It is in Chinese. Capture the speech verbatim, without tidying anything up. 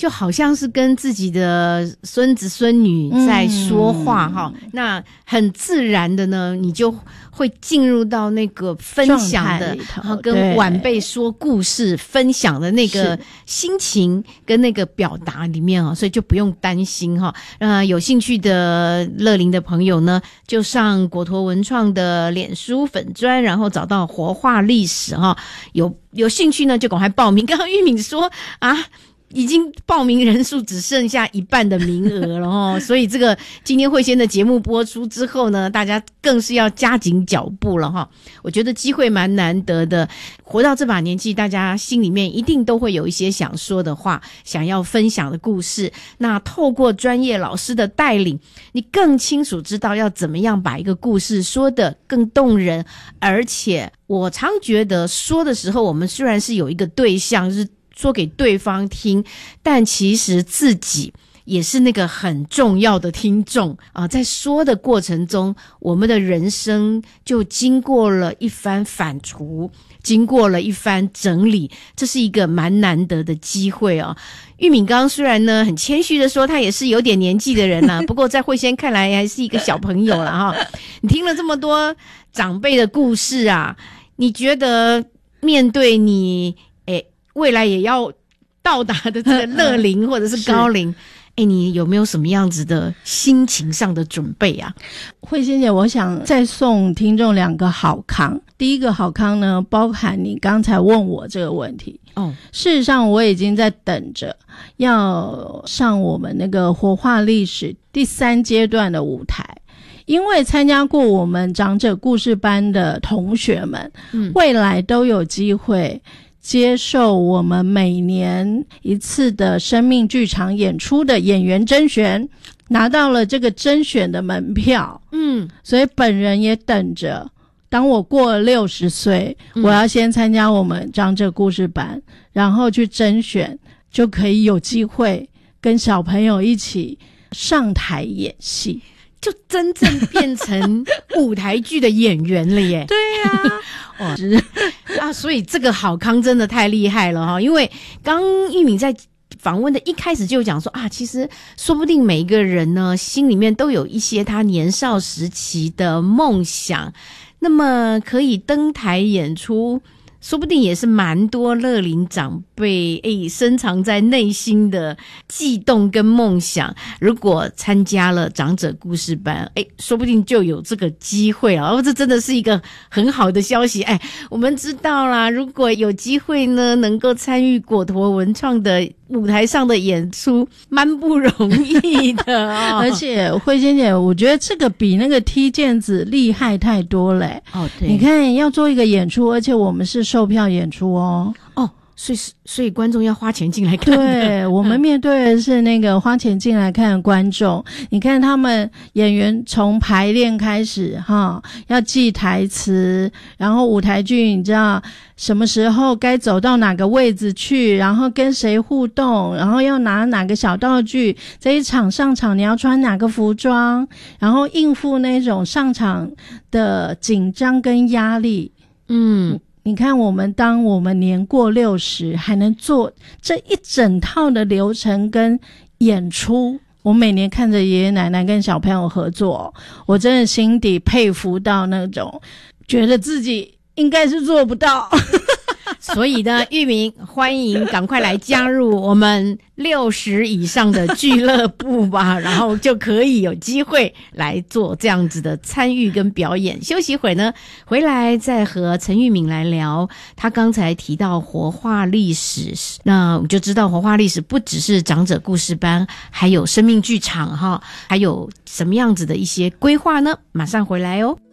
就好像是跟自己的孙子孙女在说话哈、嗯，那很自然的呢，你就会进入到那个分享的，然后跟晚辈说故事分享的那个心情跟那个表达里面哦，所以就不用担心哈。呃，有兴趣的乐龄的朋友呢，就上果陀文创的脸书粉专，然后找到活化历史哈。有有兴趣呢，就赶快报名。刚刚玉敏说啊。已经报名人数只剩下一半的名额了哦，所以这个今天慧仙的节目播出之后呢，大家更是要加紧脚步了哈。我觉得机会蛮难得的，活到这把年纪，大家心里面一定都会有一些想说的话，想要分享的故事。那透过专业老师的带领，你更清楚知道要怎么样把一个故事说得更动人，而且我常觉得说的时候，我们虽然是有一个对象，就是说给对方听，但其实自己也是那个很重要的听众啊、呃！在说的过程中，我们的人生就经过了一番反刍，经过了一番整理，这是一个蛮难得的机会啊！玉敏刚虽然呢很谦虚的说他也是有点年纪的人啦、啊，不过在慧仙看来还是一个小朋友啦哈。你听了这么多长辈的故事啊，你觉得面对你诶未来也要到达的这个乐龄或者是高龄，哎，你有没有什么样子的心情上的准备啊？ 慧仙姐，我想再送听众两个好康。第一个好康呢，包含你刚才问我这个问题。哦，事实上我已经在等着要上我们那个活化历史第三阶段的舞台。因为参加过我们长者故事班的同学们，嗯，未来都有机会接受我们每年一次的生命剧场演出的演员甄选，拿到了这个甄选的门票。嗯，所以本人也等着，当我过了六十岁、嗯、我要先参加我们长者故事班，然后去甄选，就可以有机会跟小朋友一起上台演戏， 就真正变成舞台剧的演员了耶。 对呀、啊哦，啊，所以这个好康真的太厉害了哈！因为刚玉敏在访问的一开始就讲说啊，其实说不定每一个人呢心里面都有一些他年少时期的梦想，那么可以登台演出，说不定也是蛮多乐龄长辈诶深藏在内心的悸动跟梦想。如果参加了长者故事班，诶说不定就有这个机会了。哦，这真的是一个很好的消息。诶我们知道啦，如果有机会呢，能够参与果陀文创的舞台上的演出，蛮不容易的哦。 而且慧仙姐，我觉得这个比那个踢毽子厉害太多了。哦，对，你看要做一个演出，而且我们是售票演出哦。 哦，所以所以观众要花钱进来看的。 对，我们面对的是那个花钱进来看的观众。你看他们演员从排练开始哈，要记台词，然后舞台剧你知道什么时候该走到哪个位置去，然后跟谁互动，然后要拿哪个小道具，这一场上场你要穿哪个服装，然后应付那种上场的紧张跟压力。嗯，你看我们当我们年过六十还能做这一整套的流程跟演出，我每年看着爷爷奶奶跟小朋友合作，我真的心底佩服到那种觉得自己应该是做不到。 所以呢，玉明欢迎赶快来加入我们六十以上的俱乐部吧，然后就可以有机会来做这样子的参与跟表演。休息一会呢，回来再和陈玉敏来聊。他刚才提到活化历史，那我就知道活化历史不只是长者故事班，还有生命剧场哈，还有什么样子的一些规划呢？马上回来哦。